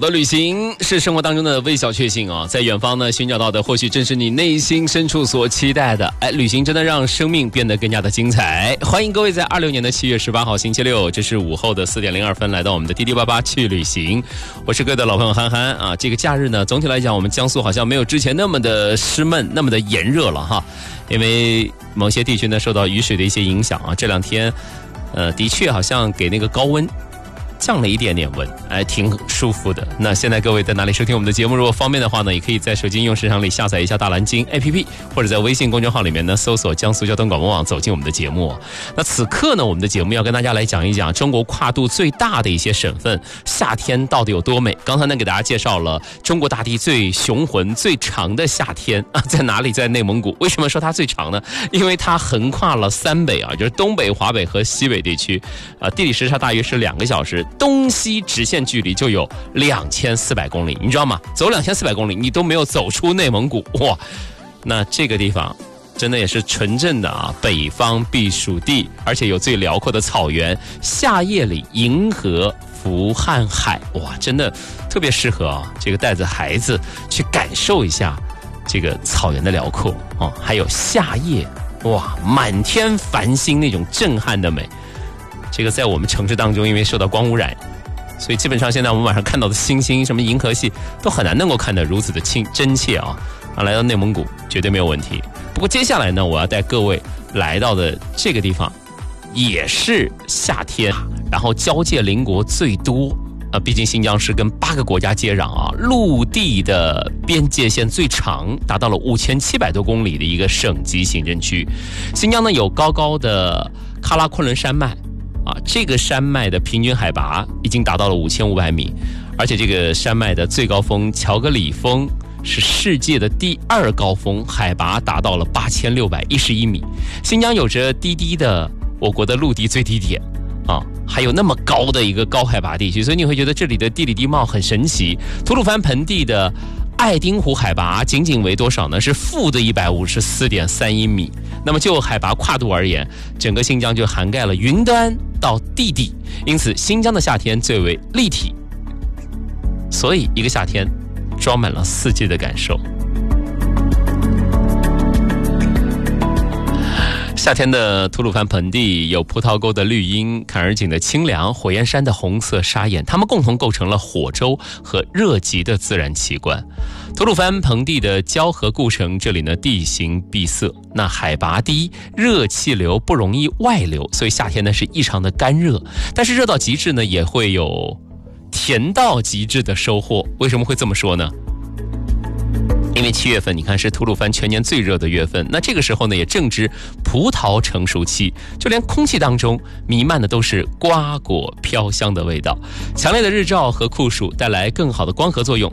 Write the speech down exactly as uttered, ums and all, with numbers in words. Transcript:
的旅行是生活当中的微小确幸啊，在远方呢寻找到的或许正是你内心深处所期待的。哎，旅行真的让生命变得更加的精彩。欢迎各位在二六年的七月十八号星期六，这是午后的四点零二分，来到我们的滴滴八八去旅行。我是各位的老朋友憨憨啊。这个假日呢，总体来讲，我们江苏好像没有之前那么的湿闷，那么的炎热了哈，因为某些地区呢受到雨水的一些影响啊，这两天，呃，的确好像给那个高温降了一点点温，哎，挺舒服的。那现在各位在哪里收听我们的节目？如果方便的话呢，也可以在手机应用市场里下载一下大蓝鲸 A P P， 或者在微信公众号里面呢搜索江苏交通广播网，走进我们的节目。那此刻呢，我们的节目要跟大家来讲一讲中国跨度最大的一些省份夏天到底有多美。刚才呢给大家介绍了中国大地最雄浑最长的夏天啊，在哪里？在内蒙古。为什么说它最长呢？因为它横跨了三北啊，就是东北、华北和西北地区啊，地理时差大约是两个小时。东西直线距离就有两千四百公里，你知道吗？走两千四百公里，你都没有走出内蒙古，哇！那这个地方真的也是纯正的啊，北方避暑地，而且有最辽阔的草原，夏夜里银河伏瀚海，哇，真的特别适合啊，这个带着孩子去感受一下这个草原的辽阔哦。还有夏夜，哇，满天繁星那种震撼的美。这个在我们城市当中，因为受到光污染，所以基本上现在我们晚上看到的星星，什么银河系，都很难能够看得如此的清真切啊！啊，来到内蒙古绝对没有问题。不过接下来呢，我要带各位来到的这个地方，也是夏天，然后交界邻国最多啊，毕竟新疆是跟八个国家接壤啊，陆地的边界线最长，达到了五千七百多公里的一个省级行政区。新疆呢有高高的喀拉昆仑山脉。啊，这个山脉的平均海拔已经达到了五千五百米，而且这个山脉的最高峰乔格里峰是世界的第二高峰，海拔达到了八千六百一十一米。新疆有着低低的我国的陆地最低点啊，还有那么高的一个高海拔地区，所以你会觉得这里的地理地貌很神奇。吐鲁番盆地的爱丁湖海拔仅仅为多少呢？是负的一百五十四点三一米。那么就海拔跨度而言，整个新疆就涵盖了云端到地底，因此新疆的夏天最为立体，所以一个夏天装满了四季的感受。夏天的吐鲁番盆地有葡萄沟的绿荫、坎儿井的清凉、火焰山的红色沙眼，它们共同构成了火洲和热极的自然奇观。吐鲁番盆地的交河故城，这里呢地形闭塞，那海拔低，热气流不容易外流，所以夏天呢是异常的干热。但是热到极致呢，也会有甜到极致的收获。为什么会这么说呢？因为七月份你看是吐鲁番全年最热的月份，那这个时候呢也正值葡萄成熟期，就连空气当中弥漫的都是瓜果飘香的味道。强烈的日照和酷暑带来更好的光合作用，